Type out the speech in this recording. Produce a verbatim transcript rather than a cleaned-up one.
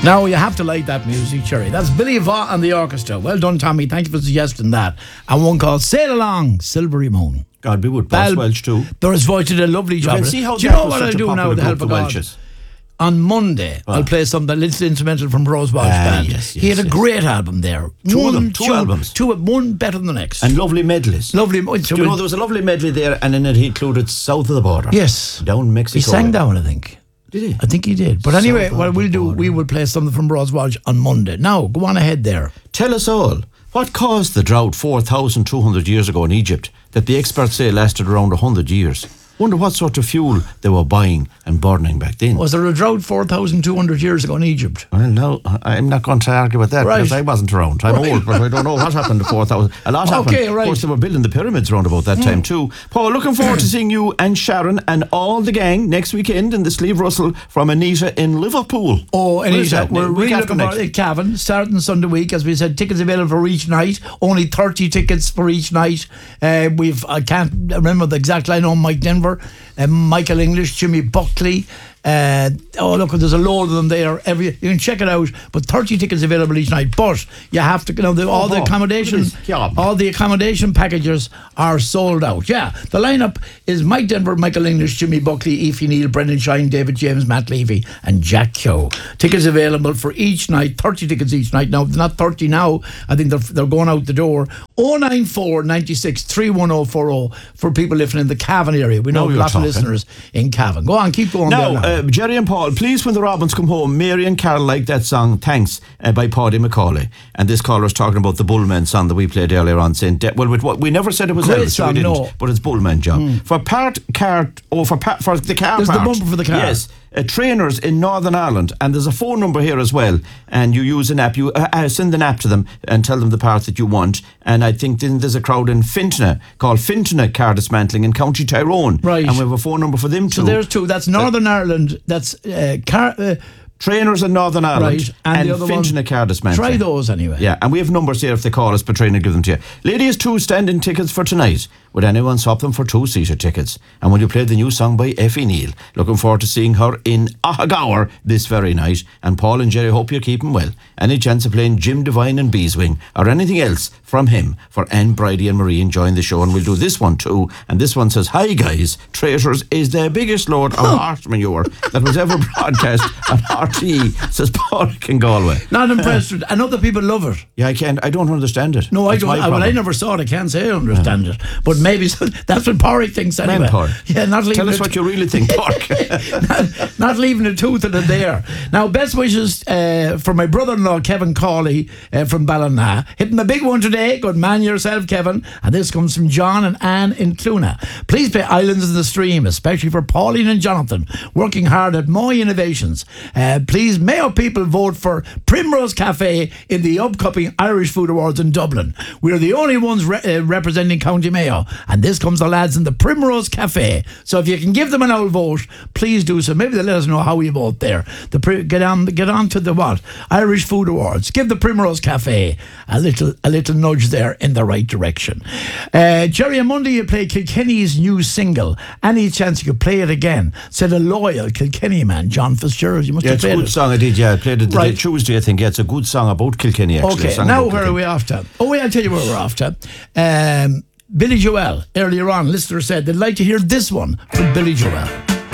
Now you have to like that music, Cherry. That's Billy Vaught and the orchestra. Well done, Tommy. Thank you for suggesting that. And one called Sail Along, Silvery Moon. God be would. Pass Welsh too. Doris Voigt did a lovely job. You can see how do you know what I'll do now with the help of God? Welches. On Monday, oh. I'll play some the little instrumental from Rose Walsh ah, Band. Yes, yes, he had yes. a great album there. Two one, of them, two two, albums. Two, one better than the next. And lovely medleys. Lovely. Do you know there was a lovely medley there, and in it he included South of the Border. Yes. Down Mexico. He sang down, I think. Did he? I think he did. But South anyway, what we'll do, border. we will play something from Rose Walsh on Monday. Now, go on ahead there. Tell us all, what caused the drought four thousand two hundred years ago in Egypt that the experts say lasted around one hundred years? Wonder what sort of fuel they were buying and burning back then. Was there a drought four thousand two hundred years ago in Egypt? Well, no, I'm not going to argue with that, right. Because I wasn't around. I'm right. old, but I don't know what happened to four thousand. A lot happened. Okay, right. Of course, they were building the pyramids around about that mm. time too. Paul, looking forward to seeing you and Sharon and all the gang next weekend in the Sleeve Russell from Anita in Liverpool. Oh, Anita, we're week really looking forward to Cavan, starting Sunday week. As we said, tickets available for each night. Only thirty tickets for each night. Uh, we've I can't remember the exact line on Mike Denver. Um, Michael English, Jimmy Buckley. Uh, oh look, there's a load of them there. Every you can check it out. But thirty tickets available each night. But you have to, you know, the, all oh, the accommodation, all the accommodation packages are sold out. Yeah, the lineup is Mike Denver, Michael English, Jimmy Buckley, Aoife Neal, Brendan Shine, David James, Matt Levy, and Jack Keogh. Tickets available for each night. Thirty tickets each night. Now, not thirty now. I think they're they're going out the door. oh nine four, nine six, three one oh four oh for people living in the Cavan area. We know a lot of listeners in Cavan. Go on, keep going. Now, there now. Uh, Jerry and Paul, please, when the Robins come home, Mary and Carol like that song Thanks uh, by Paddy McCauley. And this caller is talking about the Bullman song that we played earlier on, saying De- well, with what we never said it was Great Elvis, song, so we didn't, no. but it's Bullman, John. Mm. For part car, oh, for pa- for the car There's part, the bumper for the car. Yes. Uh, trainers in Northern Ireland, and there's a phone number here as well, and you use an app, you uh, uh, send an app to them and tell them the part that you want. And I think then there's a crowd in Fintona called Fintona Car Dismantling in County Tyrone, right? And we have a phone number for them too. So there's two. That's Northern uh, Ireland. That's uh, car. Uh, Trainers in Northern Ireland, right, and, and the other Fintona one, Car Dismantling. Try those anyway. Yeah, and we have numbers here if they call us, but trying to give them to you. Ladies, two standing tickets for tonight. Would anyone swap them for two-seater tickets? And will you play the new song by Effie Neal? Looking forward to seeing her in Ahagaur this very night. And Paul and Jerry, hope you're keeping well. Any chance of playing Jim Devine and Beeswing or anything else from him for Anne, Bridie and Marie enjoying the show? And we'll do this one too. And this one says, hi guys, Traitors is the biggest load of horse manure that was ever broadcast on R T E, says Paul in Galway. Not impressed with it. And other people love it. Yeah, I can't, I don't understand it. No, That's I don't. I, well, I never saw it. I can't say I understand yeah. it. But maybe so, that's what Porrick thinks anyway. Man, Porrick. Yeah, not leaving Tell us it, what you really think, Porrick. not, not leaving a tooth in it there. Now, best wishes uh, for my brother-in-law, Kevin Cawley uh, from Ballina. Hitting the big one today. Good man yourself, Kevin. And this comes from John and Anne in Cluna. Please play Islands in the Stream, especially for Pauline and Jonathan, working hard at Moy Innovations. Uh, please, Mayo people vote for Primrose Cafe in the upcoming Irish Food Awards in Dublin. We're the only ones re- uh, representing County Mayo. And this comes the lads in the Primrose Cafe. So if you can give them an old vote, please do so. Maybe they'll let us know how you vote there. The pri- get on get on to the what? Irish Food Awards. Give the Primrose Cafe a little a little nudge there in the right direction. Uh, Jerry, on Monday you play Kilkenny's new single. Any chance you could play it again? Said a loyal Kilkenny man, John Fitzgerald. You must yeah, have played it. It's a good song I did, yeah. I played it the right. day Tuesday, I think. Yeah, it's a good song about Kilkenny, actually. Okay, now where are we off to? Oh, wait, I'll tell you where we're off to. Um... Billy Joel, earlier on, listener said they'd like to hear this one from Billy Joel.